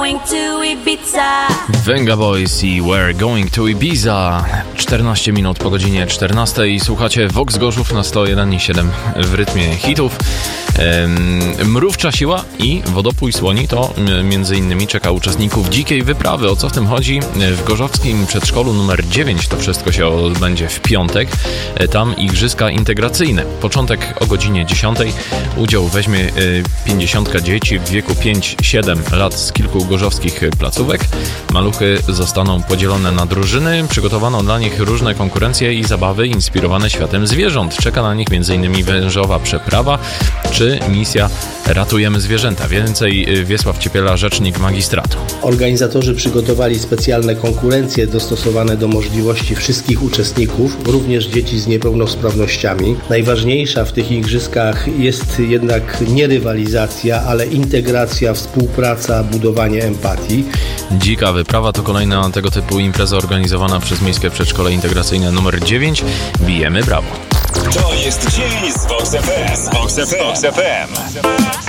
going to Ibiza. Venga Boys i We're Going to Ibiza. 14 minut po godzinie 14 i słuchacie Vox Gorzów na 101,7 w rytmie hitów. Mrówcza siła i wodopój słoni to między innymi czeka uczestników dzikiej wyprawy. O co w tym chodzi? W gorzowskim przedszkolu numer 9 to wszystko się odbędzie w piątek. Tam igrzyska integracyjne. Początek o godzinie 10. Udział weźmie 50 dzieci w wieku 5-7 lat z kilku gorzowskich placówek. Maluchy zostaną podzielone na drużyny. Przygotowano dla nich różne konkurencje i zabawy inspirowane światem zwierząt. Czeka na nich m.in. wężowa przeprawa czy misja Ratujemy Zwierzęta. Więcej Wiesław Ciepiela, rzecznik magistratu. Organizatorzy przygotowali specjalne konkurencje dostosowane do możliwości wszystkich uczestników, również dzieci z niepełnosprawnościami. Najważniejsza w tych igrzyskach jest jednak nie rywalizacja, ale integracja, współpraca, budowanie empatii. Dzika wyprawa to kolejna tego typu impreza organizowana przez Miejskie Przedszkole Integracyjne nr 9. Bijemy brawo. To jest dzień z Vox FM.